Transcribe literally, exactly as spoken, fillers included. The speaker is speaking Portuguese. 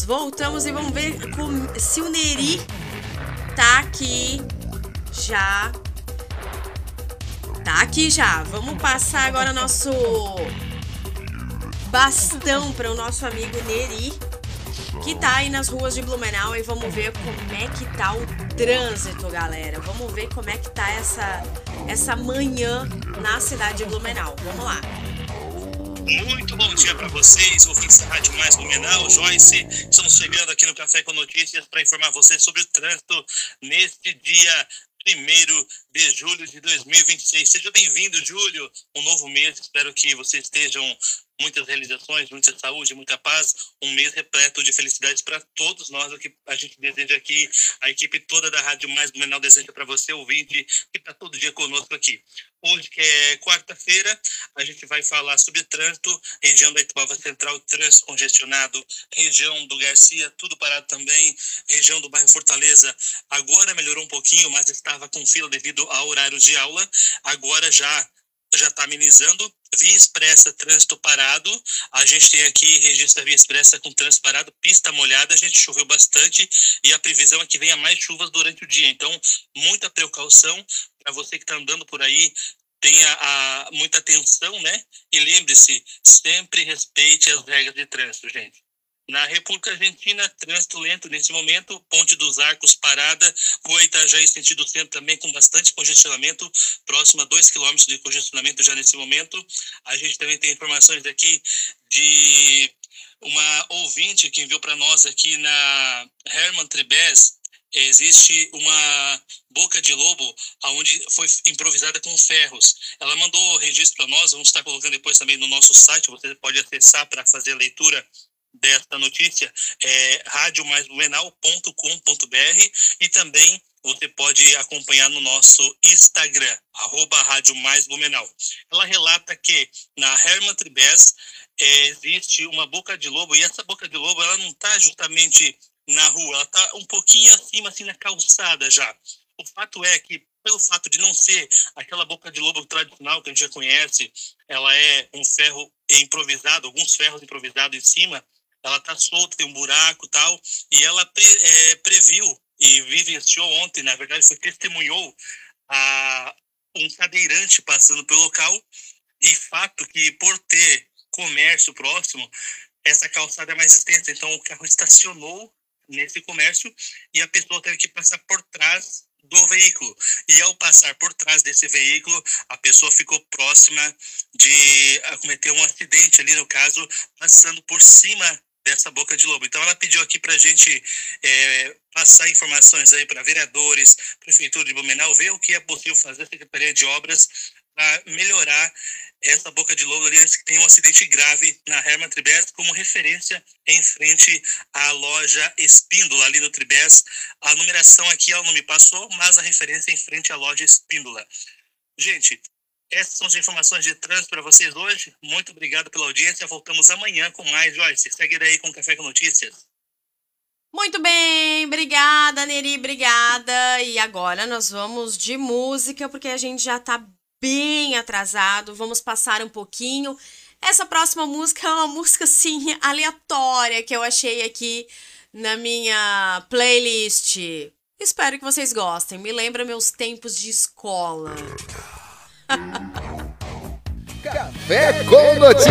voltamos e vamos ver com, se o Neri tá aqui já. Tá aqui já. Vamos passar agora nosso bastão para o nosso amigo Neri, que tá aí nas ruas de Blumenau, e vamos ver como é que tá o trânsito, galera. Vamos ver como é que tá essa, essa manhã na cidade de Blumenau. Vamos lá. Muito bom dia para vocês, ouvintes da Rádio Mais Blumenau. Joyce, estamos chegando aqui no Café com Notícias para informar vocês sobre o trânsito neste dia primeiro de julho de dois mil e vinte e seis. Seja bem-vindo, Júlio, um novo mês. Espero que vocês estejam muitas realizações, muita saúde, muita paz, um mês repleto de felicidades para todos nós. O que a gente deseja aqui, a equipe toda da Rádio Mais Blumenau deseja para você, ouvinte, que está todo dia conosco aqui. Hoje, que é quarta-feira, a gente vai falar sobre trânsito, região da Ituava Central, trânsito congestionado, região do Garcia, tudo parado também, região do bairro Fortaleza, agora melhorou um pouquinho, mas estava com fila devido ao horário de aula, agora já já está amenizando. Via Expressa, trânsito parado. A gente tem aqui registro da Via Expressa com trânsito parado, pista molhada, a gente choveu bastante e a previsão é que venha mais chuvas durante o dia. Então, muita precaução para você que está andando por aí, tenha a, muita atenção, né? E lembre-se, sempre respeite as regras de trânsito, gente. Na República Argentina, trânsito lento nesse momento, Ponte dos Arcos parada, Rua Itajaí, sentido centro também com bastante congestionamento, próximo a dois quilômetros de congestionamento já nesse momento. A gente também tem informações aqui de uma ouvinte que enviou para nós aqui na Hermann Tribes. Existe uma boca de lobo onde foi improvisada com ferros. Ela mandou registro para nós, vamos estar colocando depois também no nosso site, você pode acessar para fazer a leitura desta notícia, é rádio mais blumenau ponto com ponto b r, e também você pode acompanhar no nosso Instagram, arroba Rádio Mais Blumenau. Ela relata que na Hermann Tribes é, existe uma boca de lobo, e essa boca de lobo ela não está justamente na rua, ela está um pouquinho acima, assim, na calçada já. O fato é que, pelo fato de não ser aquela boca de lobo tradicional que a gente já conhece, ela é um ferro improvisado, alguns ferros improvisados em cima, ela está solta, tem um buraco e tal, e ela pre, é, previu e vivenciou ontem, na verdade, foi testemunhou a, um cadeirante passando pelo local, e fato que por ter comércio próximo, essa calçada é mais extensa, então o carro estacionou nesse comércio e a pessoa teve que passar por trás do veículo, e ao passar por trás desse veículo, a pessoa ficou próxima de cometer um acidente ali, no caso, passando por cima dessa boca de lobo. Então ela pediu aqui para a gente é, passar informações aí para vereadores, Prefeitura de Blumenau, ver o que é possível fazer, a Secretaria de Obras, para melhorar essa boca de lobo ali, antes que tenha um acidente grave na Hermann Tribes, como referência em frente à loja Espíndola, ali no Tribes. A numeração aqui ela não me passou, mas a referência é em frente à loja Espíndola. Gente, essas são as informações de trânsito para vocês hoje. Muito obrigado pela audiência. Voltamos amanhã com mais. Joyce, segue daí com o Café com Notícias. Muito bem, obrigada, Neri, obrigada. E agora nós vamos de música, porque a gente já tá bem atrasado. Vamos passar um pouquinho. Essa próxima música é uma música, assim, aleatória, que eu achei aqui na minha playlist. Espero que vocês gostem. Me lembra meus tempos de escola. Café com Notícias.